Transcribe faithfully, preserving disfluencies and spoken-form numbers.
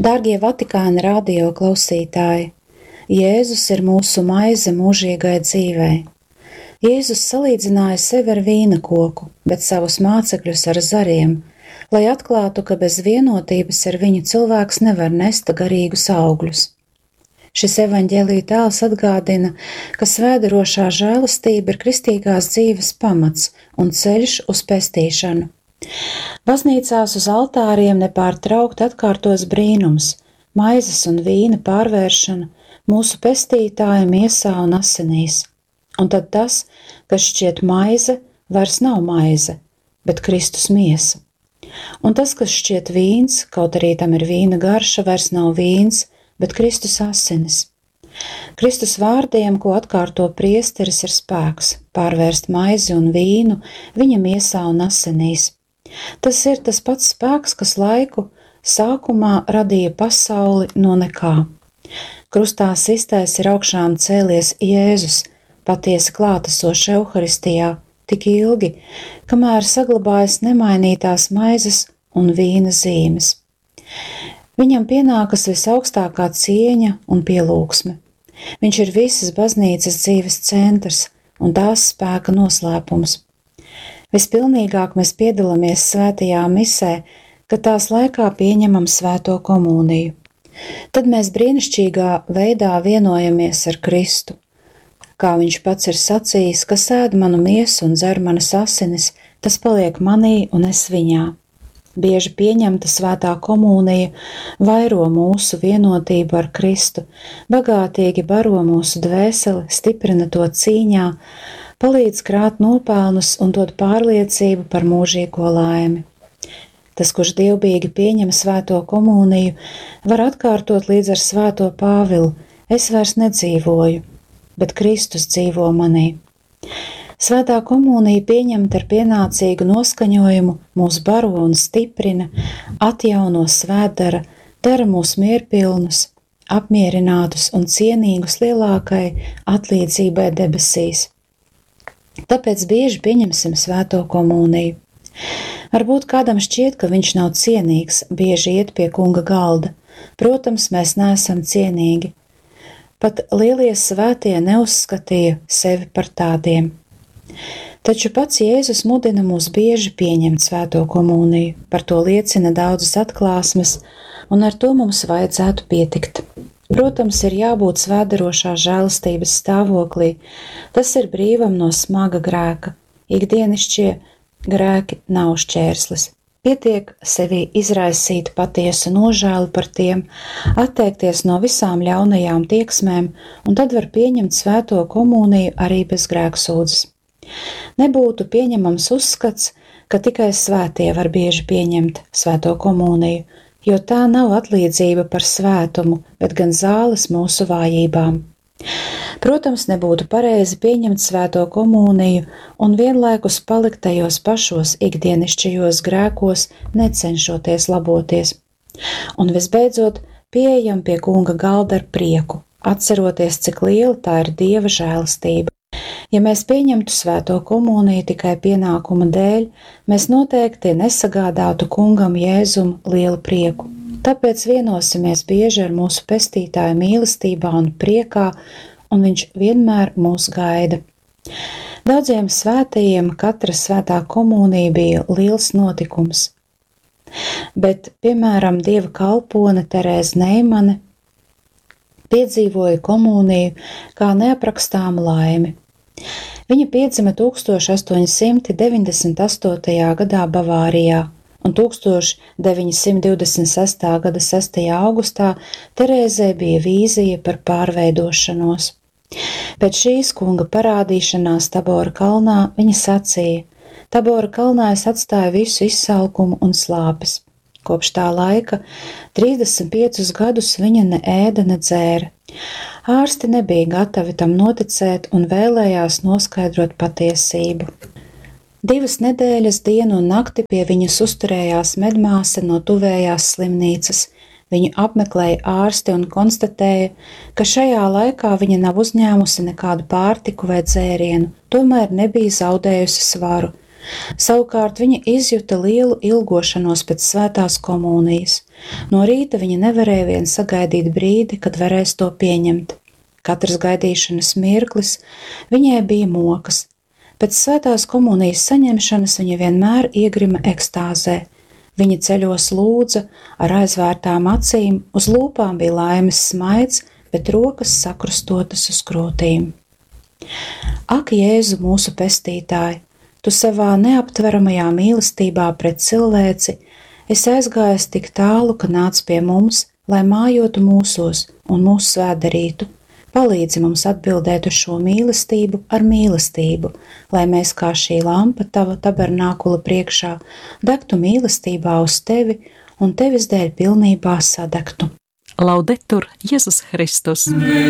Dārgie Vatikāna radio klausītāji, Jēzus ir mūsu maize mūžīgai dzīvei. Jēzus salīdzināja sevi ar vīna koku, bet savus mācekļus ar zariem, lai atklātu, ka bez vienotības ar viņu cilvēks nevar nest garīgus augļus. Šis evaņģēlija tēls atgādina, ka svēdarošā žēlastība ir kristīgās dzīves pamats un ceļš uz pestīšanu. Baznīcās uz altāriem nepārtraukti atkārtos brīnums, maizes un vīna pārvēršana mūsu pestītāja miesā un asinīs. Un tad tas, kas šķiet maize, vairs nav maize, bet Kristus miesa. Un tas, kas šķiet vīns, kaut arī tam ir vīna garša, vairs nav vīns, bet Kristus asinis. Kristus vārdiem, ko atkārto priesteris, ir spēks pārvērst maizi un vīnu viņa miesā un asinīs. Tas ir tas pats spēks, kas laiku sākumā radīja pasauli no nekā. Krustā sistais ir augšām cēlies Jēzus, patiesi klātesošs Euharistijā, tik ilgi, kamēr saglabājas nemainītās maizes un vīna zīmes. Viņam pienākas visaugstākā cieņa un pielūgsme. Viņš ir visas baznīcas dzīves centrs un tās spēka noslēpums. Vispilnīgāk mēs piedalāmies svētajā misē, kad tās laikā pieņemam svēto komuniju. Tad mēs brīnišķīgā veidā vienojamies ar Kristu. Kā viņš pats ir sacījis, kas ēd manu miesu un dzer manas asinis, tas paliek manī un es viņā. Bieži pieņemta svētā komunija vairo mūsu vienotību ar Kristu, bagātīgi baro mūsu dvēseli, stiprina to cīņā, palīdz krāt nopelnus un dod pārliecību par mūžīgo laimi. Tas, kurš dievbijīgi pieņem svēto komuniju, var atkārtot līdz ar svēto Pāvilu: es vairs nedzīvoju, bet Kristus dzīvo manī. Svētā komunija pieņemta ar pienācīgu noskaņojumu mūs baro un stiprina, atjauno svētdara, dara mūs mierpilnus, apmierinātus un cienīgus lielākai atlīdzībai debesīs. Tāpēc bieži pieņemsim svēto komuniju. Varbūt kādam šķiet, ka viņš nav cienīgs, bieži iet pie kunga galda. Protams, mēs neesam cienīgi. Pat lielie svētie neuzskatīja sevi par tādiem. Taču pats Jēzus mudina mūs bieži pieņemt svēto komuniju, par to liecina daudzas atklāsmes, un ar to mums vajadzētu pietikt. Protams, ir jābūt svētdarošā žēlastības stāvoklī, tas ir brīvam no smaga grēka, ikdienišķie grēki nav šķērslis. Pietiek sevi izraisīt patiesu nožēlu par tiem, atteikties no visām ļaunajām tieksmēm, un tad var pieņemt svēto komuniju arī bez grēksūdzes. Nebūtu pieņemams uzskats, ka tikai svētie var bieži pieņemt svēto komuniju, jo tā nav atlīdzība par svētumu, bet gan zāles mūsu vājībām. Protams, nebūtu pareizi pieņemt svēto komuniju un vienlaikus palikt tajos pašos ikdienišķajos grēkos, necenšoties laboties. Un visbeidzot, pieejam pie kunga galda ar prieku, atceroties, cik liela tā ir Dieva žēlastība. Ja mēs pieņemtu svēto komuniju tikai pienākuma dēļ, mēs noteikti nesagādātu kungam Jēzum lielu prieku. Tāpēc vienosimies bieži ar mūsu pestītāju mīlestībā un priekā, un viņš vienmēr mūs gaida. Daudziem svētajiem katra svētā komunija bija liels notikums. Bet, piemēram, Dieva kalpone Terēze Neimane piedzīvoja komuniju kā neaprakstāmu laimi. Viņa piedzima tūkstoš astoņi simti deviņdesmit astotajā gadā Bavārijā, un tūkstoš deviņi simti divdesmit sestā gada sestajā augustā Terēzei bija vīzija par pārveidošanos. Pēc šīs kunga parādīšanās Tabora kalnā viņa sacīja: Tabora kalnā es atstāju visu izsalkumu un slāpes. Kopš tā laika trīsdesmit piecus gadus viņa ne ēda, ne dzēra. Ārsti nebija gatavi tam noticēt un vēlējās noskaidrot patiesību. Divas nedēļas dienu un nakti pie viņas uzturējās medmāsa no tuvējās slimnīcas. Viņu apmeklēja ārsti un konstatēja, ka šajā laikā viņa nav uzņēmusi nekādu pārtiku vai dzērienu, tomēr nebija zaudējusi svaru. Savukārt viņa izjuta lielu ilgošanos pēc svētās komunijas. No rīta viņa nevarēja vien sagaidīt brīdi, kad varēs to pieņemt. Katrs gaidīšanas mirklis viņai bija mokas. Pēc svētās komunijas saņemšanas viņa vienmēr iegrima ekstāzē. Viņa ceļos lūdza ar aizvērtām acīm, uz lūpām bija laimes smaids, bet rokas sakrustotas uz krūtīm. Ak, Jēzu, mūsu pestītāji, tu savā neaptveramajā mīlestībā pret cilvēci esi aizgājis tik tālu, ka nāc pie mums, lai mājotu mūsos un mūs svētdarītu. Palīdzi mums atbildēt uz šo mīlestību ar mīlestību, lai mēs kā šī lampa tava tabernākula priekšā degtu mīlestībā uz tevi un tevis dēļ pilnībā sadegtu. Laudetur Jēzus Kristus!